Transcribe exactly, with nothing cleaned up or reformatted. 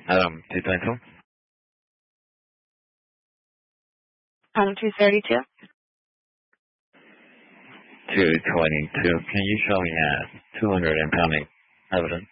Um, two twenty-two? Um, two thirty-two? two twenty-two. Can you show me uh, two hundred and twenty evidence?